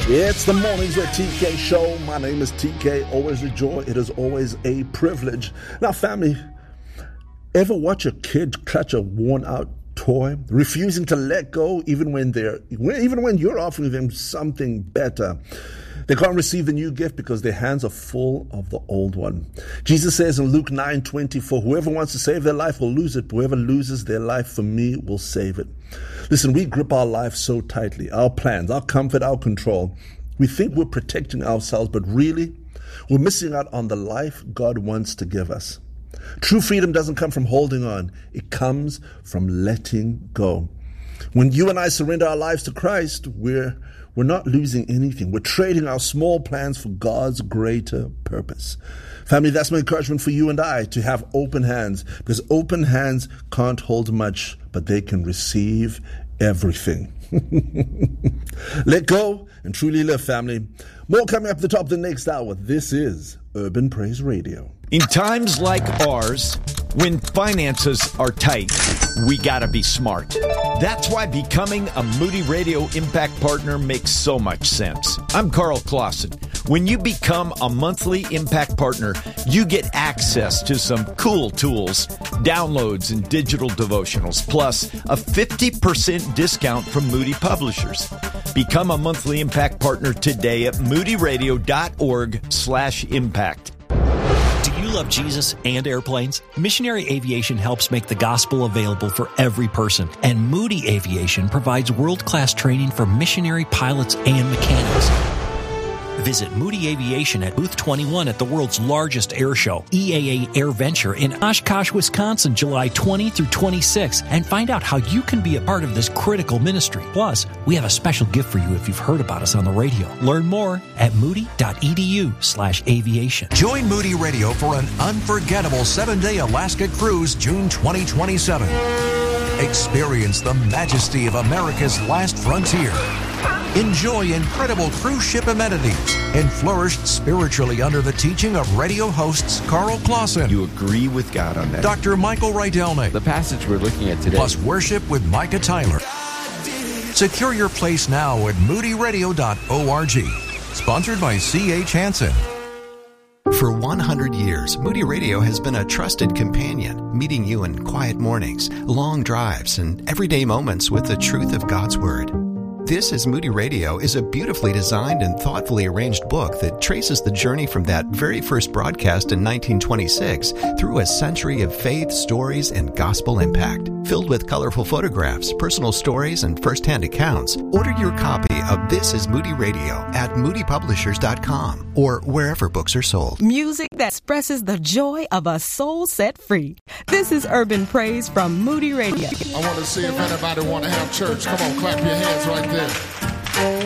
It's the Mornings with TK show. My name is TK. Always a joy. It is always a privilege. Now, family, ever watch a kid clutch a worn-out toy, refusing to let go even when you're offering them something better? They can't receive the new gift because their hands are full of the old one. Jesus says in Luke 9:24, whoever wants to save their life will lose it. Whoever loses their life for me will save it. Listen, we grip our life so tightly, our plans, our comfort, our control. We think we're protecting ourselves, but really, we're missing out on the life God wants to give us. True freedom doesn't come from holding on. It comes from letting go. When you and I surrender our lives to Christ, we're not losing anything. We're trading our small plans for God's greater purpose. Family, that's my encouragement for you and I, to have open hands, because open hands can't hold much, but they can receive everything. Let go and truly live, family. More coming up at the top of the next hour. This is Urban Praise Radio. In times like ours, when finances are tight, we gotta be smart. That's why becoming a Moody Radio Impact Partner makes so much sense. I'm Carl Clausen. When you become a monthly Impact Partner, you get access to some cool tools, downloads, and digital devotionals, plus a 50% discount from Moody Publishers. Become a monthly Impact Partner today at moodyradio.org/impact. Do you love Jesus and airplanes? Missionary Aviation helps make the gospel available for every person, and Moody Aviation provides world-class training for missionary pilots and mechanics. Visit Moody Aviation at Booth 21 at the world's largest air show, EAA Air Venture in Oshkosh, Wisconsin, July 20 through 26, and find out how you can be a part of this critical ministry. Plus, we have a special gift for you if you've heard about us on the radio. Learn more at moody.edu/aviation. Join Moody Radio for an unforgettable 7-day Alaska cruise, June 2027. Experience the majesty of America's last frontier. Enjoy incredible cruise ship amenities and flourish spiritually under the teaching of radio hosts Carl Clausen. You agree with God on that. Dr. Michael Rydelny. The passage we're looking at today. Plus worship with Micah Tyler. Secure your place now at moodyradio.org. Sponsored by C.H. Hansen. For 100 years, Moody Radio has been a trusted companion, meeting you in quiet mornings, long drives, and everyday moments with the truth of God's Word. This is Moody Radio is a beautifully designed and thoughtfully arranged book that traces the journey from that very first broadcast in 1926 through a century of faith, stories, and gospel impact. Filled with colorful photographs, personal stories, and first-hand accounts, order your copy of This is Moody Radio at moodypublishers.com or wherever books are sold. Music that expresses the joy of a soul set free. This is Urban Praise from Moody Radio. I want to see if anybody want to have church. Come on, clap your hands right there.